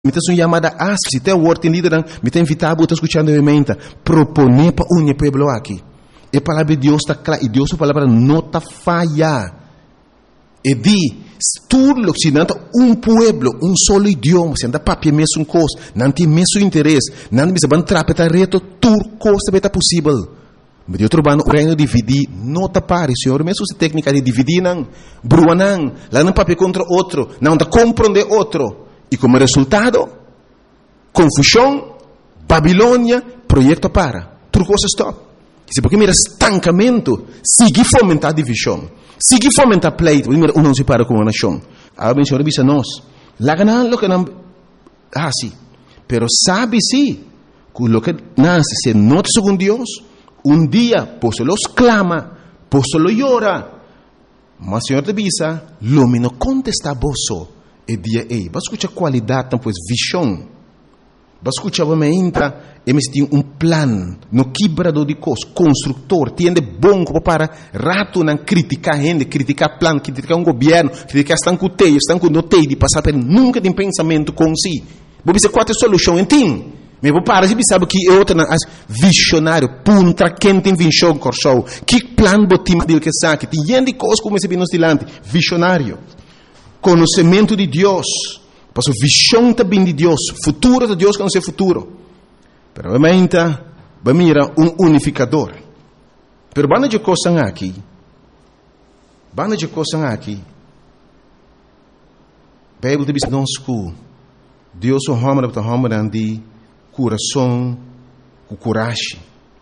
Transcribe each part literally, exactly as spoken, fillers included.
Me tem uma chamada a se tem word em líder, me tem invitar a escutar novamente, proponer para unir pueblo aqui. E a palavra de Deus está clara, e Deus a palavra não está falha. E di, tudo que não um pueblo, um solo idioma, se anda papel mesmo coisa, não tem mesmo interesse, não tem mesmo trapeta reto, tudo coisa é possível. Mas eu trabalho no reino de dividir, não está pare, senhor, mesmo se técnica de dividir não, brua não, lá não papel contra outro, não está compreender outro. E como resultado, confusão, Babilônia, projeto para. Tudo coisa stop. Se porque mira estancamento, sigue fomentar divisão, sigue fomentar pleito, mira um não se para com uma nação. A bem senhor bisa nós, lá ganan lo que não, ah sim, pero sabe sim, que lo que nasce se nota segundo Deus, um dia, por solo clama, por solo llora, mas senhor te bisa, lo me no contesta boso. E dia ei, vai escutar qualidade, pois visão. Vai escutar você entra, e me tem um plano, no quebrador de coisas, construtor, tiende bom para rato não criticar gente, criticar plano, criticar um governo, criticar estão com teio, estão com notei de passar por nunca tem pensamento com si. Vou dizer qual é a solução, entende? Mas vou parar, você sabe que é outra visionário, punta quem tem visão corso, que plano botim dele que sabe, tem gente coisas como esse bino dilante, visionário. Conhecimento de Deus, para a visão também de Deus, futuro de Deus conhecer futuro. Pero obviamente, vai mirar um unificador. Pero banda de coisas aqui, banda de coisas aqui, Bíblia diz nós que Deus o homem para o homem de coração, com coragem.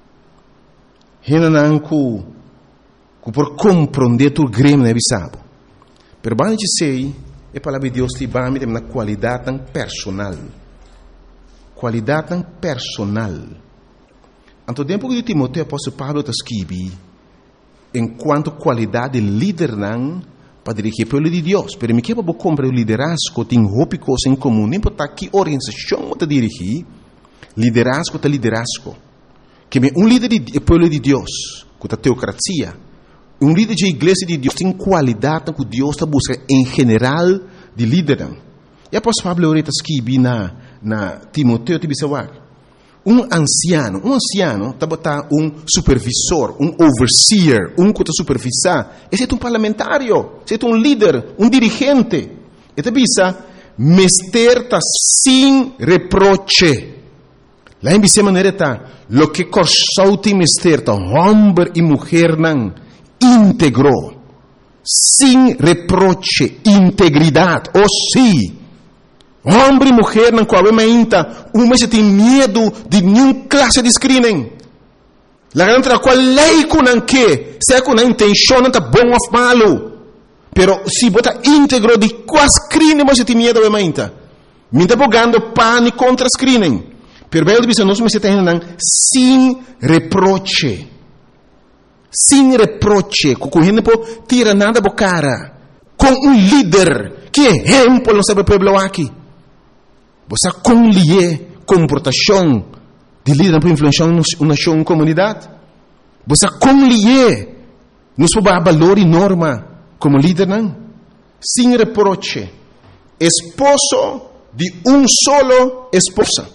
Renan que que por compreender tu grêmio né bisabo. Pero banda de sei, a palavra de Deus te vai me na qualidade tão personal. Qualidade tão personal. Anto tempo que Timoteo apóstolo Pablo está escrevendo, enquanto qualidade de líder não para dirigir o povo de Deus. Pero me quebra comprar o liderazgo, tem roupa e coisa em comum. Nem importa que organização está dirigir, liderazgo está liderazgo. Que um líder do povo de Deus, com a teocracia, um líder de igreja de Deus tem qualidade que Deus está buscando em geral de líder. E após Pablo ahorita escreve na na Timoteo te bisawak. Um anciano, um anciano está botar um supervisor, um overseer, um que está supervisar. Esse é um parlamentário, esse é um líder, um dirigente. E te bisa mester está sem reproche. Lá em bisa maneira está, lo que corsou tem mester está homem e mulher não íntegro, sem reproche, integridade, ou sim, homem e mulher não coabita, uma se tem medo de nenhuma classe de screening. La garanta qual lei com não que, se com a intenção não está bom ou malo, pero se bota íntegro de qual screening você tem medo de mainta, me está bogando pane contra screening, pero bem dizer nós me se tem não sem reproche. Sem reproche, com gente não tira nada da cara, com um líder que exemplo não sabe o povo aqui. Você conlie comportação de líder para influenciar uma nação, uma comunidade. Você conlie nos valor e norma como líder não. Sem reproche, esposo de um solo esposa.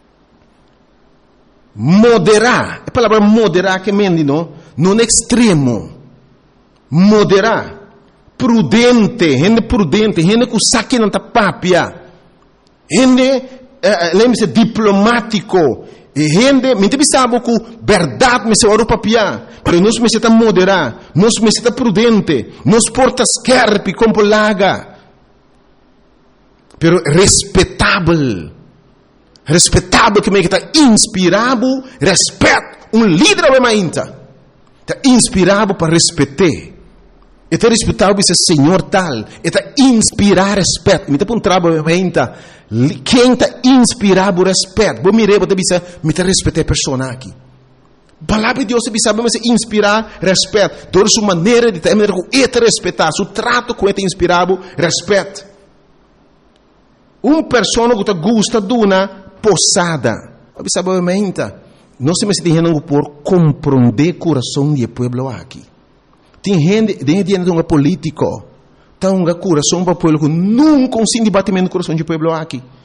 Moderar, a palavra moderar que mendi não, não extremo. Moderar, prudente, gente prudente, gente que saque não tá papia, gente, eh, lembre-se diplomático, gente, me te sabe que verdade me se ora papia, pero nós me se tá moderar, nós me se tá prudente, nós porta scarpe como laga, pero respeitável. Respeitável que me está inspirado, respeito, um líder é mainta. Está inspirado para respeitar. Está respeitado para ser senhor tal. Está inspirado respeito. Me está um trabalho mainta. Quem está inspirado respeito? Vou mirar, vou dizer, me está respeitar a pessoa aqui. Palavra de Deus se sabe, mas inspirar respeito. Toda sua maneira de ter, é respeitar. Seu trato com ele inspirado respeito. Uma pessoa que gosta de uma posada. Obviamente, nós temos que ter por compreender o coração do povo aqui. Tem gente, tem gente que é político, tem um coração para o povo que nunca consigo debatimento do coração do povo aqui.